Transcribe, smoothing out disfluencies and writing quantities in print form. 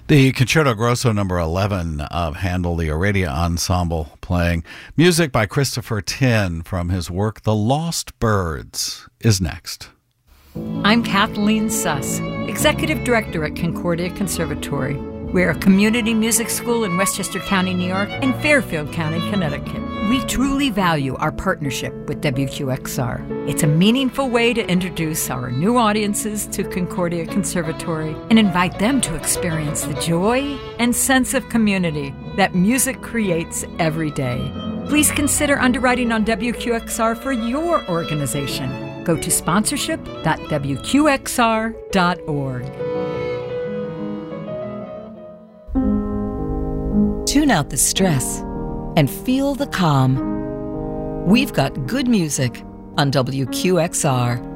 The Concerto Grosso number 11 of Handel, the Aradia Ensemble, playing music by Christopher Tin from his work The Lost Birds, is next. I'm Kathleen Suss, Executive Director at Concordia Conservatory. We're a community music school in Westchester County, New York, and Fairfield County, Connecticut. We truly value our partnership with WQXR. It's a meaningful way to introduce our new audiences to Concordia Conservatory and invite them to experience the joy and sense of community that music creates every day. Please consider underwriting on WQXR for your organization. Go to sponsorship.wqxr.org. Tune out the stress and feel the calm. We've got good music on WQXR.